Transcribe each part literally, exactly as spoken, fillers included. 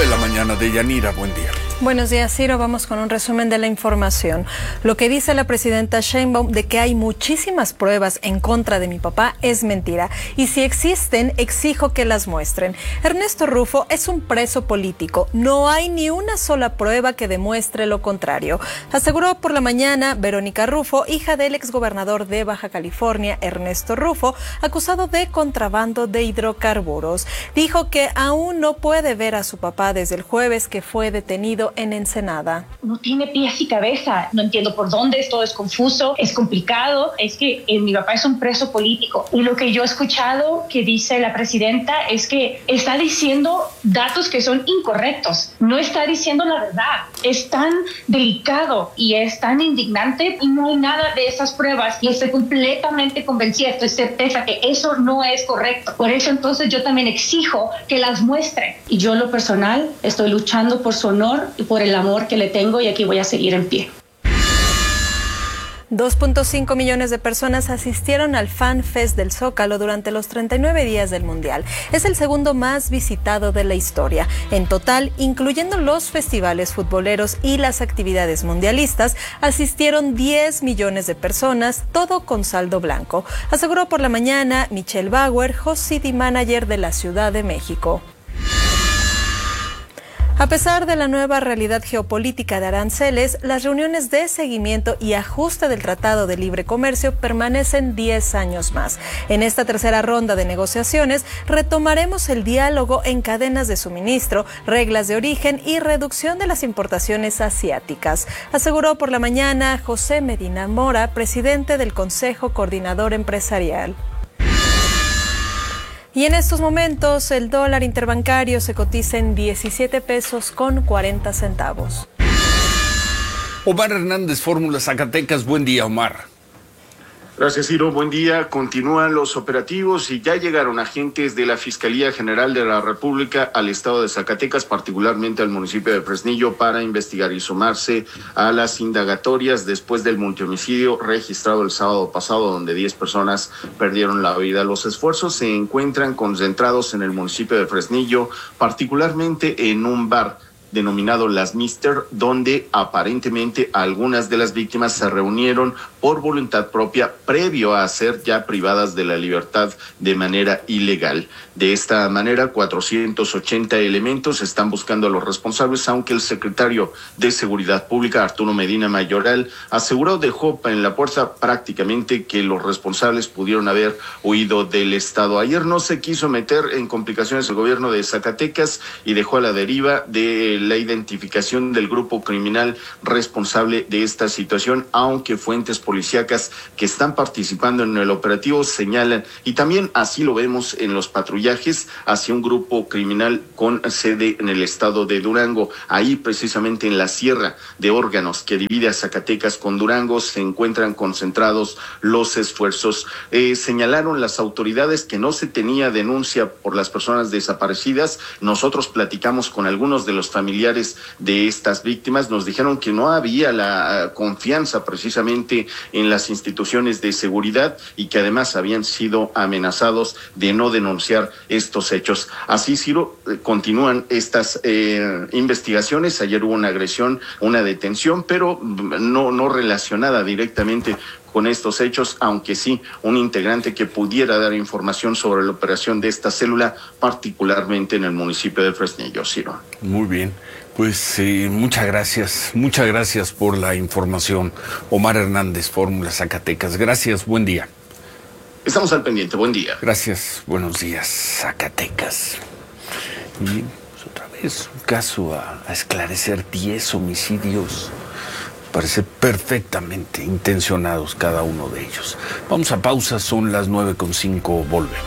la mañana de Yanira, buen día. Buenos días, Ciro. Vamos con un resumen de la información. Lo que dice la presidenta Sheinbaum de que hay muchísimas pruebas en contra de mi papá es mentira. Y si existen, exijo que las muestren. Ernesto Rufo es un preso político. No hay ni una sola prueba que demuestre lo contrario. Aseguró por la mañana Verónica Rufo, hija del exgobernador de Baja California, Ernesto Rufo, acusado de contrabando de hidrocarburos. Dijo que aún no puede ver a su papá desde el jueves que fue detenido en Ensenada. No tiene pies y cabeza, no entiendo por dónde, esto es confuso, es complicado, es que eh, mi papá es un preso político y lo que yo he escuchado que dice la presidenta es que está diciendo datos que son incorrectos, no está diciendo la verdad, es tan delicado y es tan indignante y no hay nada de esas pruebas y estoy completamente convencida, estoy certeza que eso no es correcto, por eso entonces yo también exijo que las muestren. Y yo en lo personal estoy luchando por su honor y por el amor que le tengo y aquí voy a seguir en pie. dos punto cinco millones de personas asistieron al Fan Fest del Zócalo durante los treinta y nueve días del Mundial. Es el segundo más visitado de la historia. En total, incluyendo los festivales futboleros y las actividades mundialistas, asistieron diez millones de personas, todo con saldo blanco. Aseguró por la mañana Michelle Bauer, Host City Manager de la Ciudad de México. A pesar de la nueva realidad geopolítica de aranceles, las reuniones de seguimiento y ajuste del Tratado de Libre Comercio permanecen diez años más. En esta tercera ronda de negociaciones retomaremos el diálogo en cadenas de suministro, reglas de origen y reducción de las importaciones asiáticas, aseguró por la mañana José Medina Mora, presidente del Consejo Coordinador Empresarial. Y en estos momentos el dólar interbancario se cotiza en diecisiete pesos con cuarenta centavos. Omar Hernández, Fórmula Zacatecas, buen día, Omar. Gracias, Ciro. Buen día. Continúan los operativos y ya llegaron agentes de la Fiscalía General de la República al estado de Zacatecas, particularmente al municipio de Fresnillo, para investigar y sumarse a las indagatorias después del multihomicidio registrado el sábado pasado, donde diez personas perdieron la vida. Los esfuerzos se encuentran concentrados en el municipio de Fresnillo, particularmente en un bar denominado Las Mister, donde aparentemente algunas de las víctimas se reunieron por voluntad propia previo a ser ya privadas de la libertad de manera ilegal. De esta manera, cuatrocientos ochenta elementos están buscando a los responsables, aunque el secretario de Seguridad Pública, Arturo Medina Mayoral, aseguró, dejó en la puerta prácticamente que los responsables pudieron haber huido del estado. Ayer no se quiso meter en complicaciones el gobierno de Zacatecas y dejó a la deriva de la identificación del grupo criminal responsable de esta situación, aunque fuentes policíacas que están participando en el operativo señalan, y también así lo vemos en los patrullajes, hacia un grupo criminal con sede en el estado de Durango. Ahí precisamente en la Sierra de Órganos que divide a Zacatecas con Durango se encuentran concentrados los esfuerzos. Eh, señalaron las autoridades que no se tenía denuncia por las personas desaparecidas. Nosotros platicamos con algunos de los familiares de estas víctimas, nos dijeron que no había la confianza precisamente en las instituciones de seguridad y que además habían sido amenazados de no denunciar estos hechos. Así, Ciro, continúan estas eh, investigaciones. Ayer hubo una agresión, una detención, pero no, no relacionada directamente con estos hechos, aunque sí un integrante que pudiera dar información sobre la operación de esta célula, particularmente en el municipio de Fresnillo, Ciro. Muy bien, pues eh, muchas gracias, muchas gracias por la información, Omar Hernández, Fórmula Zacatecas. Gracias, buen día. Estamos al pendiente, buen día. Gracias, buenos días, Zacatecas. Y pues, otra vez un caso a, a esclarecer, diez homicidios. Parece perfectamente intencionados cada uno de ellos. Vamos a pausa, son las nueve con cinco, volvemos.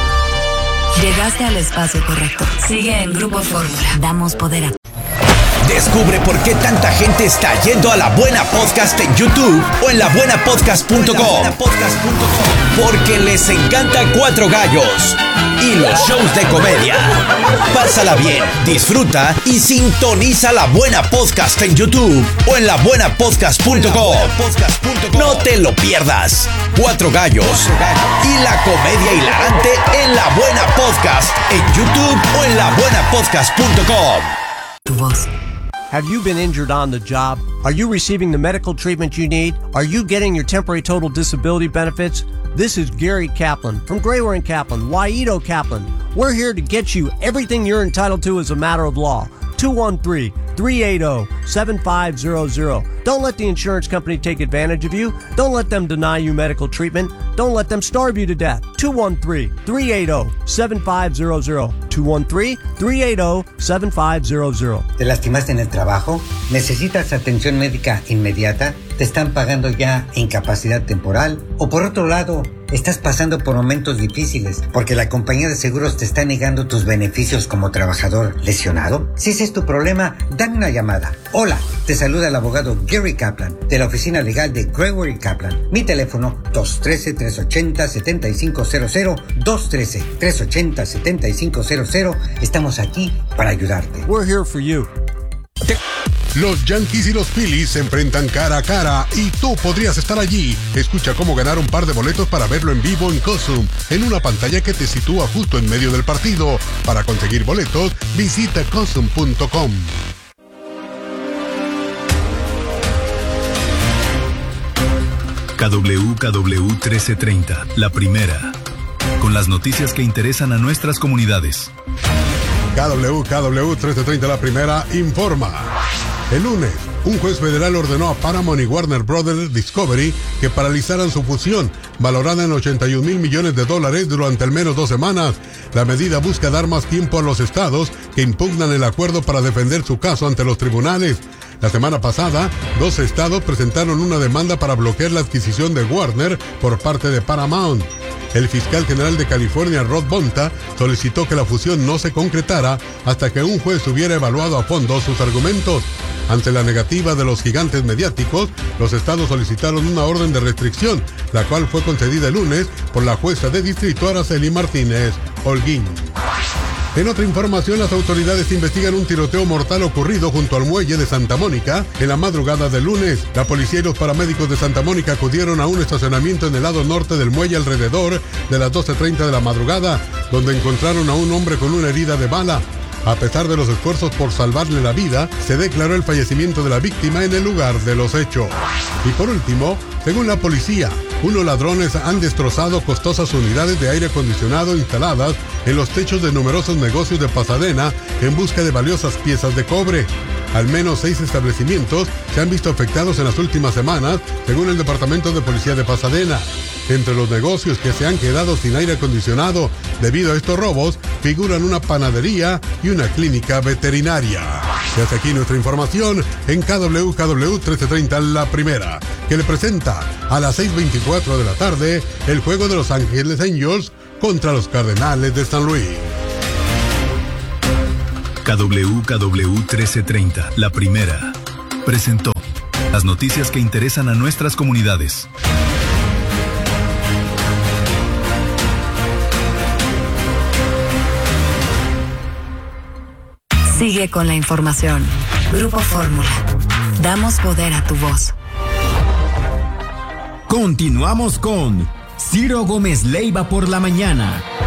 Llegaste al espacio correcto. Sigue en Grupo Fórmula. Damos poder a Descubre por qué tanta gente está yendo a La Buena Podcast en YouTube o en la buena podcast punto com. Porque les encanta Cuatro Gallos y los shows de comedia. Pásala bien, disfruta y sintoniza La Buena Podcast en YouTube o en la buena podcast punto com. No te lo pierdas. Cuatro Gallos y la comedia hilarante en La Buena Podcast en YouTube o en la buena podcast punto com. Tu voz. Have you been injured on the job? Are you receiving the medical treatment you need? Are you getting your temporary total disability benefits? This is Gary Kaplan from Grayware and Kaplan, Waito Kaplan. We're here to get you everything you're entitled to as a matter of law. two one three, three eight zero, seven five zero zero. Don't let the insurance company take advantage of you. Don't let them deny you medical treatment. Don't let them starve you to death. two one three, three eight zero, seven five zero zero. two one three, three eight zero, seven five zero zero. ¿Te lastimaste en el trabajo? ¿Necesitas atención médica inmediata? ¿Te están pagando ya incapacidad temporal? O por otro lado, estás pasando por momentos difíciles porque la compañía de seguros te está negando tus beneficios como trabajador lesionado. Si ese es tu problema, dame una llamada. Hola, te saluda el abogado Gary Kaplan de la oficina legal de Grayware y Kaplan. Mi teléfono dos uno tres, tres ocho cero, siete cinco cero cero, dos uno tres, tres ocho cero, siete cinco cero cero. Estamos aquí para ayudarte. We're here for you. Los Yankees y los Phillies se enfrentan cara a cara y tú podrías estar allí. Escucha cómo ganar un par de boletos para verlo en vivo en Cosum, en una pantalla que te sitúa justo en medio del partido. Para conseguir boletos, visita cosum punto com. K W K W trece treinta, la primera. Con las noticias que interesan a nuestras comunidades. K W K W trece treinta, la primera, informa. El lunes, un juez federal ordenó a Paramount y Warner Brothers Discovery que paralizaran su fusión, valorada en ochenta y un mil millones de dólares durante al menos dos semanas. La medida busca dar más tiempo a los estados que impugnan el acuerdo para defender su caso ante los tribunales. La semana pasada, dos estados presentaron una demanda para bloquear la adquisición de Warner por parte de Paramount. El fiscal general de California, Rod Bonta, solicitó que la fusión no se concretara hasta que un juez hubiera evaluado a fondo sus argumentos. Ante la negativa de los gigantes mediáticos, los estados solicitaron una orden de restricción, la cual fue concedida el lunes por la jueza de distrito Araceli Martínez Holguín. En otra información, las autoridades investigan un tiroteo mortal ocurrido junto al muelle de Santa Mónica en la madrugada del lunes. La policía y los paramédicos de Santa Mónica acudieron a un estacionamiento en el lado norte del muelle alrededor de las doce treinta de la madrugada, donde encontraron a un hombre con una herida de bala. A pesar de los esfuerzos por salvarle la vida, se declaró el fallecimiento de la víctima en el lugar de los hechos. Y por último, según la policía, unos ladrones han destrozado costosas unidades de aire acondicionado instaladas en los techos de numerosos negocios de Pasadena en busca de valiosas piezas de cobre. Al menos seis establecimientos se han visto afectados en las últimas semanas, según el Departamento de Policía de Pasadena. Entre los negocios que se han quedado sin aire acondicionado debido a estos robos, figuran una panadería y una clínica veterinaria. Y hasta aquí nuestra información en K W K W trece treinta, la primera, que le presenta a las seis veinticuatro de la tarde el juego de Los Ángeles Angels contra los Cardenales de San Luis. K W K W trece treinta, la primera, presentó las noticias que interesan a nuestras comunidades. Sigue con la información. Grupo Fórmula. Damos poder a tu voz. Continuamos con Ciro Gómez Leiva por la mañana.